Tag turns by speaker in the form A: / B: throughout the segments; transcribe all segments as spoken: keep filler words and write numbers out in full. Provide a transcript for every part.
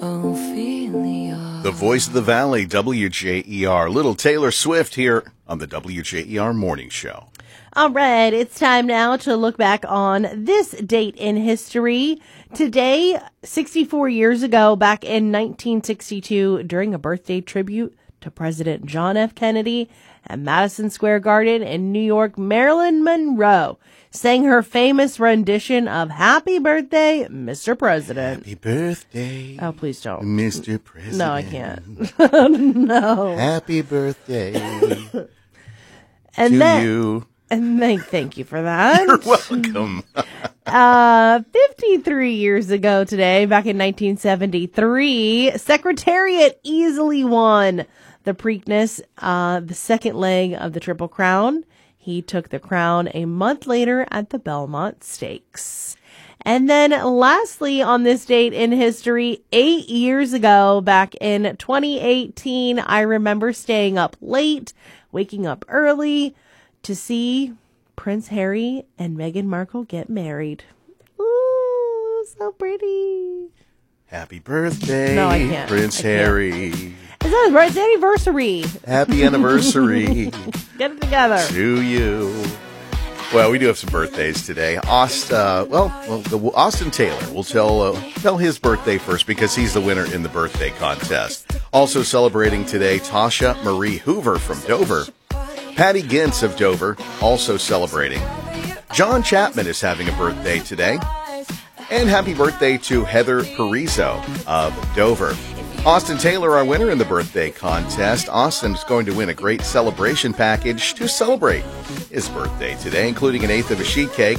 A: Ophelia.
B: The voice of the valley, W J E R. Little Taylor Swift here on the W J E R Morning Show.
C: All right, it's time now to look back on this date in history. Today, sixty-four years ago, back in nineteen sixty-two, during a birthday tribute to President John F. Kennedy at Madison Square Garden in New York, Marilyn Monroe sang her famous rendition of Happy Birthday, Mister President.
B: Happy birthday.
C: Oh, please don't.
B: Mister President.
C: No, I can't. No.
B: Happy birthday
C: and
B: to
C: then,
B: you.
C: And thank, thank you for that.
B: You're welcome.
C: uh, fifty-three years ago today, back in nineteen seventy-three, Secretariat easily won the Preakness, uh, the second leg of the Triple Crown. He took the crown a month later at the Belmont Stakes. And then lastly, on this date in history, eight years ago, back in twenty eighteen, I remember staying up late, waking up early to see Prince Harry and Meghan Markle get married. Ooh, so pretty.
B: Happy birthday,
C: No, I can't.
B: Prince
C: I can't.
B: Harry.
C: It's his birthday anniversary.
B: Happy anniversary
C: Get it together.
B: to you. Well, we do have some birthdays today. Aust, uh, well, well, the, Austin Taylor will tell uh, tell his birthday first because he's the winner in the birthday contest. Also celebrating today, Tasha Marie Hoover from Dover. Patty Gintz of Dover also celebrating. John Chapman is having a birthday today. And happy birthday to Heather Parizo of Dover. Austin Taylor, our winner in the birthday contest. Austin is going to win a great celebration package to celebrate his birthday today, including an eighth of a sheet cake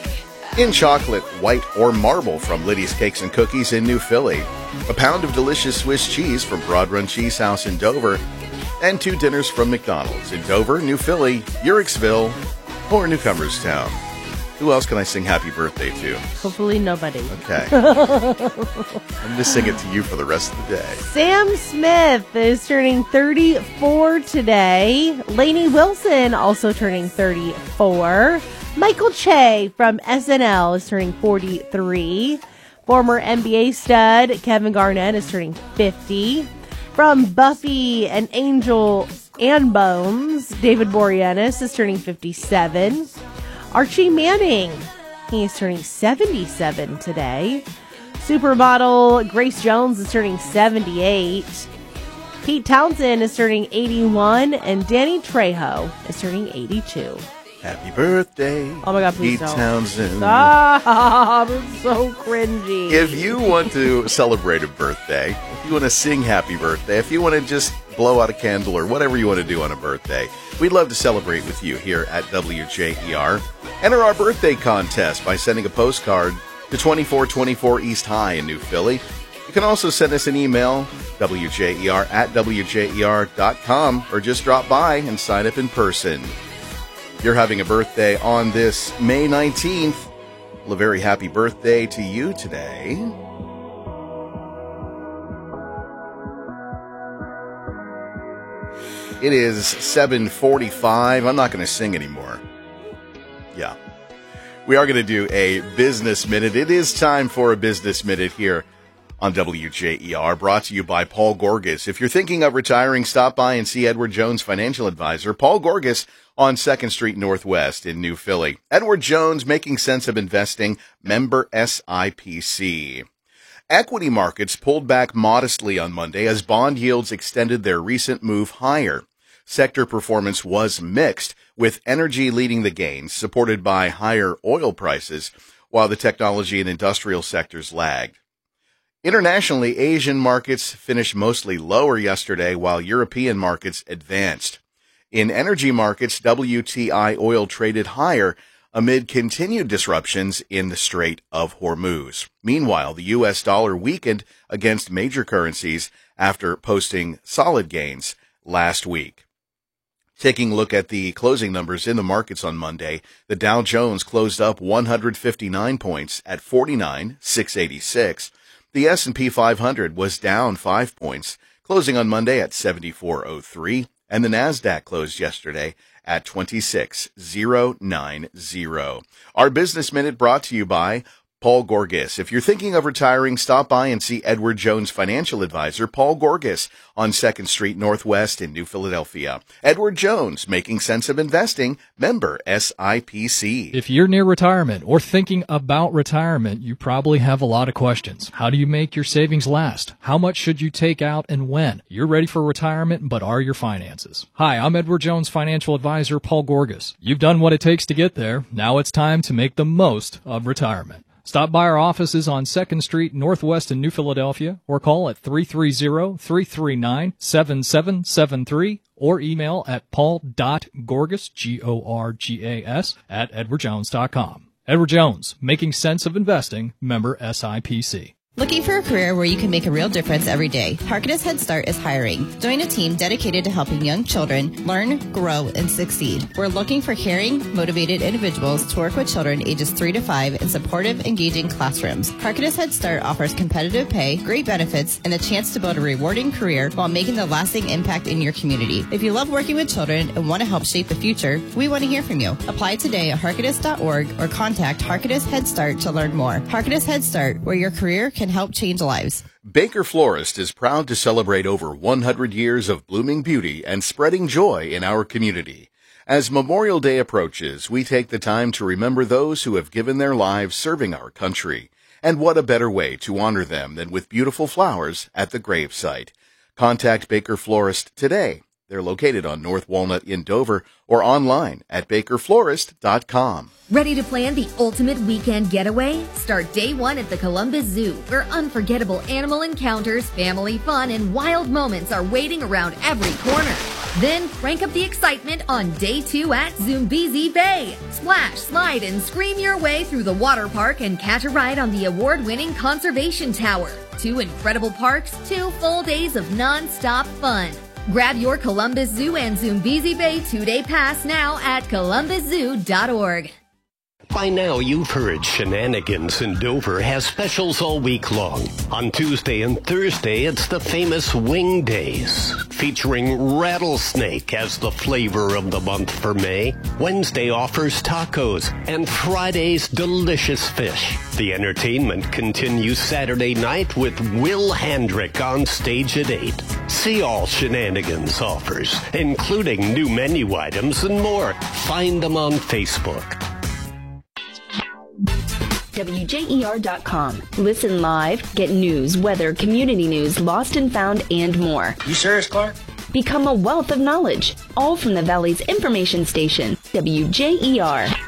B: in chocolate, white, or marble from Liddy's Cakes and Cookies in New Philly, a pound of delicious Swiss cheese from Broad Run Cheese House in Dover, and two dinners from McDonald's in Dover, New Philly, Uricksville, or Newcomerstown. Who else can I sing happy birthday to?
C: Hopefully nobody.
B: Okay. I'm going to sing it to you for the rest of the day.
C: Sam Smith is turning thirty-four today. Lainey Wilson also turning thirty-four. Michael Che from S N L is turning forty-three. Former N B A stud Kevin Garnett is turning fifty. From Buffy and Angel and Bones, David Boreanaz is turning fifty-seven. Archie Manning, he is turning seventy-seven today. Supermodel Grace Jones is turning seventy-eight. Pete Townsend is turning eighty-one. And Danny Trejo is turning eighty-two.
B: Happy birthday,
C: Oh my God, please
B: Pete
C: don't.
B: Townsend.
C: Stop, it's so cringy.
B: If you want to celebrate a birthday, if you want to sing happy birthday, if you want to just blow out a candle or whatever you want to do on a birthday, we'd love to celebrate with you here at W J E R. Enter our birthday contest by sending a postcard to twenty-four twenty-four East High in New Philly. You can also send us an email, W J E R at W J E R dot com, or just drop by and sign up in person. You're having a birthday on this May nineteenth. Well, a very happy birthday to you today. It is seven forty-five. I'm not going to sing anymore. Yeah. We are going to do a business minute. It is time for a business minute here on W J E R, brought to you by Paul Gorgas. If you're thinking of retiring, stop by and see Edward Jones, financial advisor. Paul Gorgas on second Street Northwest in New Philly. Edward Jones, making sense of investing, member S I P C. Equity markets pulled back modestly on Monday as bond yields extended their recent move higher. Sector performance was mixed, with energy leading the gains, supported by higher oil prices, while the technology and industrial sectors lagged. Internationally, Asian markets finished mostly lower yesterday, while European markets advanced. In energy markets, W T I oil traded higher amid continued disruptions in the Strait of Hormuz. Meanwhile, the U S dollar weakened against major currencies after posting solid gains last week. Taking a look at the closing numbers in the markets on Monday, the Dow Jones closed up one hundred fifty-nine points at forty-nine thousand six hundred eighty-six. The S and P five hundred was down five points, closing on Monday at seventy-four oh three, and the NASDAQ closed yesterday at twenty-six thousand ninety. Our Business Minute brought to you by Paul Gorgas. If you're thinking of retiring, stop by and see Edward Jones financial advisor Paul Gorgas on second Street Northwest in New Philadelphia. Edward Jones, making sense of investing, member S I P C.
A: If you're near retirement or thinking about retirement, you probably have a lot of questions. How do you make your savings last? How much should you take out and when? You're ready for retirement, but are your finances? Hi, I'm Edward Jones financial advisor Paul Gorgas. You've done what it takes to get there. Now it's time to make the most of retirement. Stop by our offices on second Street Northwest in New Philadelphia or call at three three zero, three three nine, seven seven seven three or email at paul.gorgas, G O R G A S, at edward jones dot com. Edward Jones, making sense of investing, member S I P C.
D: Looking for a career where you can make a real difference every day? Harkness Head Start is hiring. Join a team dedicated to helping young children learn, grow, and succeed. We're looking for caring, motivated individuals to work with children ages three to five in supportive, engaging classrooms. Harkness Head Start offers competitive pay, great benefits, and the chance to build a rewarding career while making the lasting impact in your community. If you love working with children and want to help shape the future, we want to hear from you. Apply today at harkness dot org or contact Harkness Head Start to learn more. Harkness Head Start, where your career can help change lives.
B: Baker Florist is proud to celebrate over one hundred years of blooming beauty and spreading joy in our community. As Memorial Day approaches, we take the time to remember those who have given their lives serving our country. And what a better way to honor them than with beautiful flowers at the gravesite. Contact Baker Florist today. They're located on North Walnut in Dover or online at baker florist dot com.
E: Ready to plan the ultimate weekend getaway? Start day one at the Columbus Zoo, where unforgettable animal encounters, family fun, and wild moments are waiting around every corner. Then crank up the excitement on day two at Zoombezi Bay. Splash, slide, and scream your way through the water park and catch a ride on the award-winning Conservation Tower. Two incredible parks, two full days of non-stop fun. Grab your Columbus Zoo and Zoombezi Bay two-day pass now at columbus zoo dot org.
F: By now, you've heard Shenanigans in Dover has specials all week long. On Tuesday and Thursday, it's the famous Wing Days, featuring rattlesnake as the flavor of the month for May. Wednesday offers tacos, and Friday's delicious fish. The entertainment continues Saturday night with Will Handrick on stage at eight. See all Shenanigans offers, including new menu items and more. Find them on Facebook.
G: W J E R dot com. Listen live, get news, weather, community news, lost and found, and more.
H: You serious, Clark?
G: Become a wealth of knowledge, all from the Valley's information station, W J E R.